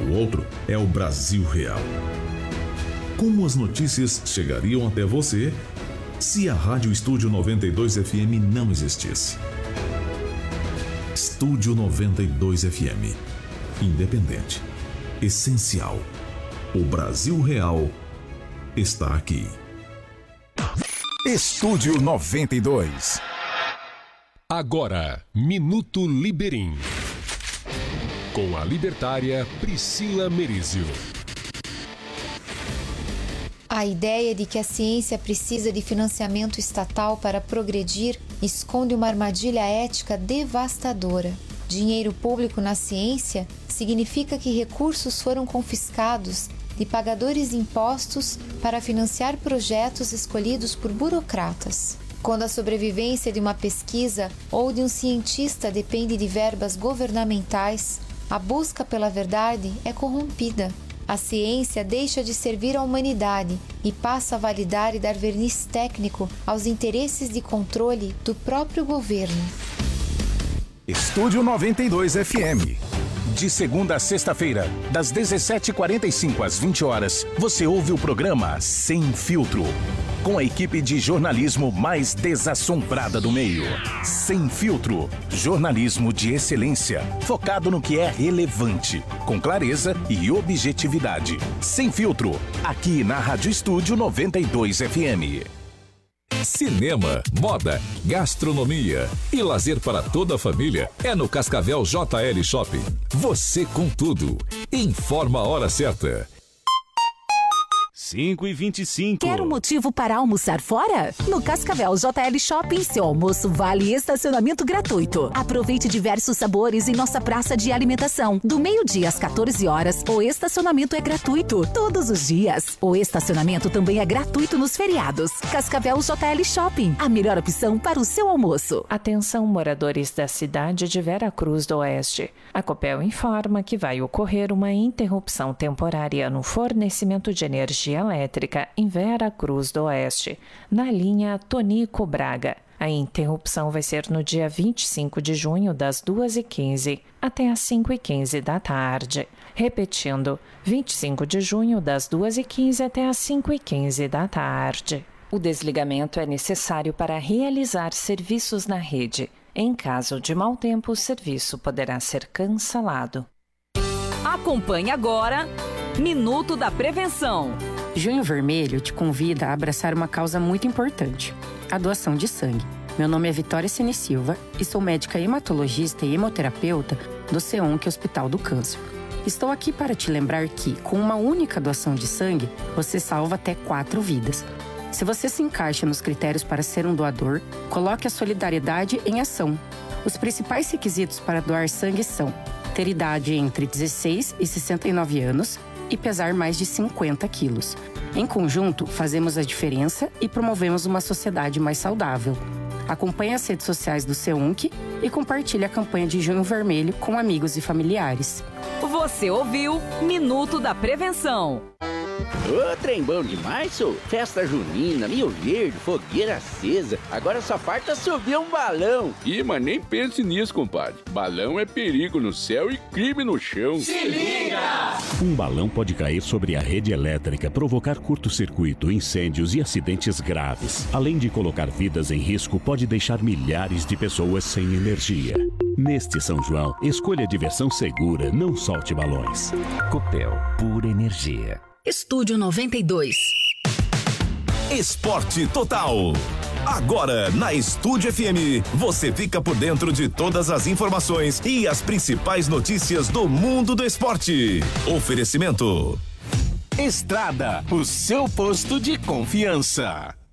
o outro é o Brasil Real. Como as notícias chegariam até você se a Rádio Estúdio 92 FM não existisse? Estúdio 92 FM. Independente. Essencial. O Brasil Real está aqui. Estúdio 92. Agora, Minuto Liberim. Com a libertária Priscila Merizio. A ideia de que a ciência precisa de financiamento estatal para progredir esconde uma armadilha ética devastadora. Dinheiro público na ciência significa que recursos foram confiscados de pagadores de impostos para financiar projetos escolhidos por burocratas. Quando a sobrevivência de uma pesquisa ou de um cientista depende de verbas governamentais, a busca pela verdade é corrompida. A ciência deixa de servir à humanidade e passa a validar e dar verniz técnico aos interesses de controle do próprio governo. Estúdio 92 FM. De segunda a sexta-feira, das 17h45 às 20 horas, você ouve o programa Sem Filtro, com a equipe de jornalismo mais desassombrada do meio. Sem Filtro, jornalismo de excelência, focado no que é relevante, com clareza e objetividade. Sem Filtro, aqui na Rádio Estúdio 92 FM. Cinema, moda, gastronomia e lazer para toda a família é no Cascavel JL Shopping. Você com tudo. Informa a hora certa. 5h25. Quer um motivo para almoçar fora? No Cascavel JL Shopping, seu almoço vale estacionamento gratuito. Aproveite diversos sabores em nossa praça de alimentação. Do meio-dia às 14 horas, o estacionamento é gratuito todos os dias. O estacionamento também é gratuito nos feriados. Cascavel JL Shopping, a melhor opção para o seu almoço. Atenção, moradores da cidade de Vera Cruz do Oeste. A Copel informa que vai ocorrer uma interrupção temporária no fornecimento de energia elétrica em Vera Cruz do Oeste, na linha Tonico Braga. A interrupção vai ser no dia 25 de junho, das 2h15 até as 5h15 da tarde. Repetindo, 25 de junho, das 2h15 até as 5h15 da tarde. O desligamento é necessário para realizar serviços na rede. Em caso de mau tempo, o serviço poderá ser cancelado. Acompanhe agora Minuto da Prevenção. Junho Vermelho te convida a abraçar uma causa muito importante, a doação de sangue. Meu nome é Vitória Cine Silva e sou médica hematologista e hemoterapeuta do CEONC Hospital do Câncer. Estou aqui para te lembrar que, com uma única doação de sangue, você salva até 4 vidas. Se você se encaixa nos critérios para ser um doador, coloque a solidariedade em ação. Os principais requisitos para doar sangue são ter idade entre 16 e 69 anos e pesar mais de 50 quilos. Em conjunto, fazemos a diferença e promovemos uma sociedade mais saudável. Acompanhe as redes sociais do CEUNC e compartilhe a campanha de Junho Vermelho com amigos e familiares. Você ouviu Minuto da Prevenção. Ô, trem bom demais, sô. Festa junina, Rio Verde, fogueira acesa. Agora só falta subir um balão. Ih, mas nem pense nisso, compadre. Balão é perigo no céu e crime no chão. Se liga! Um balão pode cair sobre a rede elétrica, provocar curto-circuito, incêndios e acidentes graves. Além de colocar vidas em risco, pode deixar milhares de pessoas sem energia. Neste São João, escolha a diversão segura, não solte balões. Copel, pura energia. Estúdio 92. Esporte Total. Agora, na Estúdio FM, você fica por dentro de todas as informações e as principais notícias do mundo do esporte. Oferecimento Estrada, o seu posto de confiança.